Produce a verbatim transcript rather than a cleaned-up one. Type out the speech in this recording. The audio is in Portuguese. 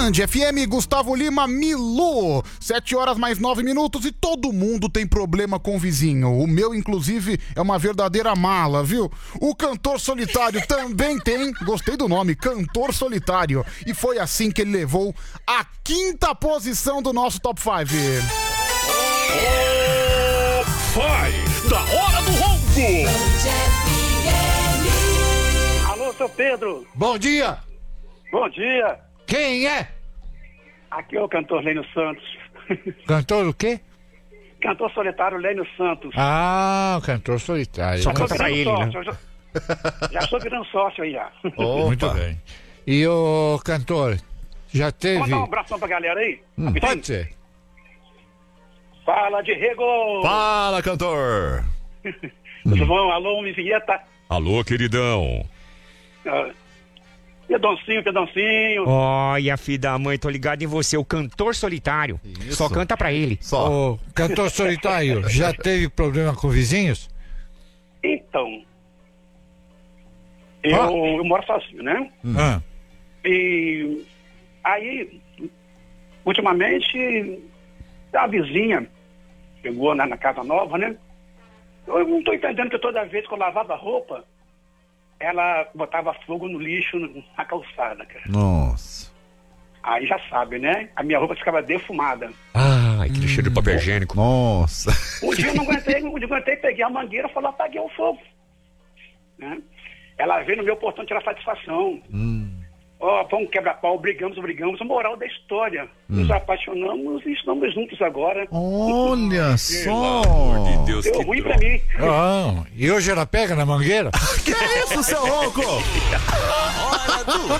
Band F M, Gustavo Lima, Milu. Sete horas mais nove minutos e todo mundo tem problema com o vizinho. O meu, inclusive, é uma verdadeira mala, viu? O Cantor Solitário também tem, gostei do nome, Cantor Solitário. E foi assim que ele levou a quinta posição do nosso Top cinco. Top cinco da Hora do Ronco. Alô, seu Pedro. Bom dia. Bom dia. Quem é? Aqui é o cantor Lênio Santos. Cantor o quê? Cantor solitário Lênio Santos. Ah, o Cantor Solitário. Só Já canta tô pra virando ele, né? sócio, já, já estou virando sócio aí já. Oh, muito bem. E o cantor, já teve... Vamos dar um abração pra galera aí? Hum, pode ser. Fala, Diego. Fala, cantor. Tudo bom? Alô, Vinheta. Alô, queridão. Uh, Pedoncinho, Pedoncinho. Olha, filho da mãe, tô ligado em você, o Cantor Solitário. Isso. Só canta pra ele. Só. Ô, Cantor Solitário, já teve problema com vizinhos? Então, eu, Ah. eu moro sozinho, né? Ah. E aí, ultimamente, a vizinha chegou na, na casa nova, né? Eu não estou entendendo que toda vez que eu lavava roupa, ela botava fogo no lixo na calçada, cara. Nossa. Aí já sabe, né? A minha roupa ficava defumada. Ai, que cheiro de papel higiênico. Nossa. Um dia eu não aguentei, um dia eu aguentei, peguei a mangueira e falei, apaguei o fogo. Né? Ela veio no meu portão tirar satisfação. Hum. Ó, vamos quebrar pau, brigamos, brigamos, a moral da história. Nos apaixonamos e estamos juntos agora. Olha só. Amor de Deus, Deu que ruim dó. pra mim. Ah, e hoje ela pega na mangueira? Que isso, seu ronco? Hora do